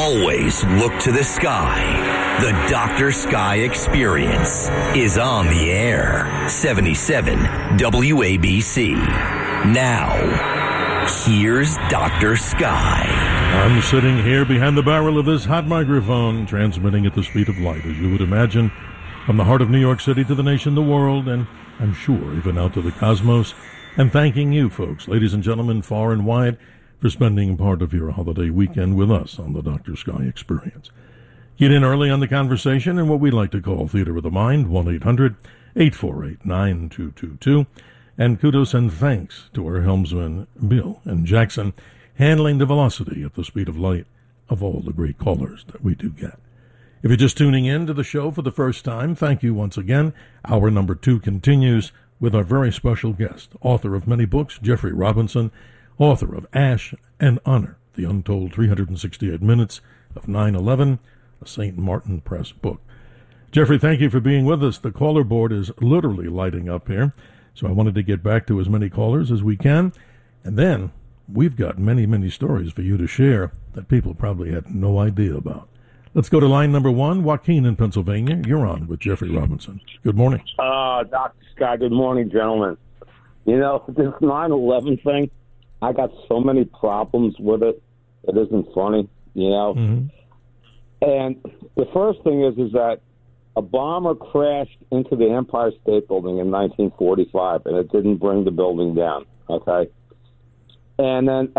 always look to the sky. The Dr. Sky Experience is on the air. 77 WABC. Now, here's Dr. Sky. I'm sitting here behind the barrel of this hot microphone, transmitting at the speed of light, as you would imagine, from the heart of New York City to the nation, the world, and I'm sure even out to the cosmos, and thanking you folks, ladies and gentlemen, far and wide, for spending part of your holiday weekend with us on the Dr. Sky Experience. Get in early on the conversation in what we like to call Theater of the Mind, 1-800-848-9222. And kudos and thanks to our helmsmen, Bill and Jackson, handling the velocity at the speed of light of all the great callers that we do get. If you're just tuning in to the show for the first time, thank you once again. Hour number 2 continues with our very special guest, author of many books, Jeffrey Robinson, author of Ash and Honor, The Untold 368 Minutes of 9/11, a St. Martin Press book. Jeffrey, thank you for being with us. The caller board is literally lighting up here, so I wanted to get back to as many callers as we can. And then we've got many, many stories for you to share that people probably had no idea about. Let's go to line number 1, Joaquin in Pennsylvania. You're on with Jeffrey Robinson. Good morning. Dr. Scott, good morning, gentlemen. You know, this 9/11 thing, I got so many problems with it. It isn't funny, you know. Mm-hmm. And the first thing is that a bomber crashed into the Empire State Building in 1945, and it didn't bring the building down, okay? And then